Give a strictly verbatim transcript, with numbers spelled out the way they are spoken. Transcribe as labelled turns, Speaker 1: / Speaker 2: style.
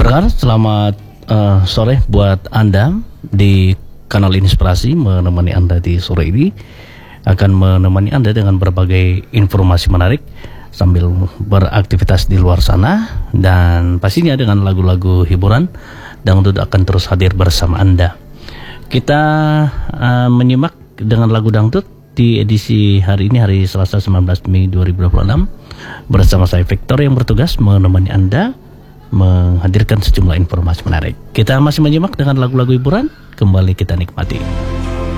Speaker 1: Pendengar, selamat uh, sore buat Anda di kanal Inspirasi, menemani Anda di sore ini. Akan menemani Anda dengan berbagai informasi menarik sambil beraktivitas di luar sana, dan pastinya dengan lagu-lagu hiburan. Dangdut akan terus hadir bersama Anda. Kita uh, menyimak dengan lagu dangdut di edisi hari ini, hari Selasa sembilan belas Mei dua ribu dua puluh enam. Bersama saya Victor yang bertugas menemani Anda menghadirkan sejumlah informasi menarik. Kita masih menyimak dengan lagu-lagu hiburan, kembali kita nikmati.